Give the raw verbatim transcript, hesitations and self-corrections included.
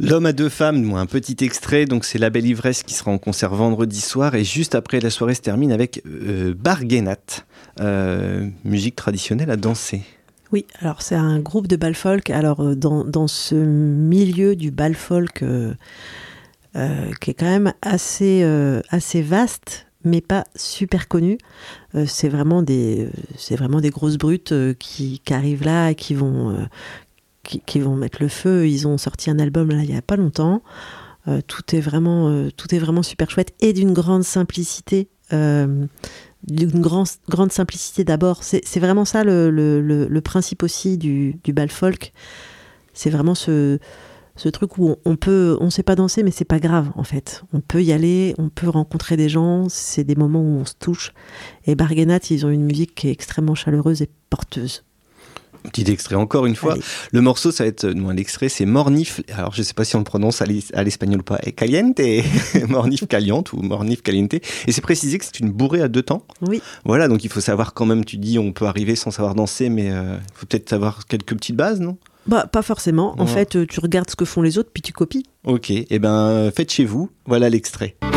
L'homme à deux femmes, moi, un petit extrait, donc c'est La Belle Ivresse qui sera en concert vendredi soir et juste après la soirée se termine avec euh, Barguenat, euh, musique traditionnelle à danser. Oui, alors c'est un groupe de bal folk. Alors dans, dans ce milieu du bal folk euh, euh, qui est quand même assez, euh, assez vaste, mais pas super connu, euh, c'est vraiment des, c'est vraiment des grosses brutes euh, qui, qui arrivent là et qui vont... Euh, Qui, qui vont mettre le feu. Ils ont sorti un album là il y a pas longtemps. Euh, tout est vraiment, euh, tout est vraiment super chouette et d'une grande simplicité. Euh, d'une grand, grande simplicité d'abord. C'est, c'est vraiment ça le, le, le, le principe aussi du, du bal folk. C'est vraiment ce, ce truc où on, on peut, on sait pas danser, mais c'est pas grave en fait. On peut y aller, on peut rencontrer des gens. C'est des moments où on se touche. Et Barguenat, ils ont une musique qui est extrêmement chaleureuse et porteuse. Petit extrait encore une fois. Allez. Le morceau, ça va être, non, l'extrait, c'est Mornif. Alors, je sais pas si on le prononce à, l'es- à l'espagnol ou pas. Caliente. Mornif caliente ou Mornif caliente. Et c'est précisé que c'est une bourrée à deux temps. Oui. Voilà, donc il faut savoir quand même, tu dis, on peut arriver sans savoir danser, mais il euh, faut peut-être savoir quelques petites bases, non ? Bah, pas forcément. En ouais. fait, tu regardes ce que font les autres, puis tu copies. Ok, et eh ben, faites chez vous. Voilà l'extrait.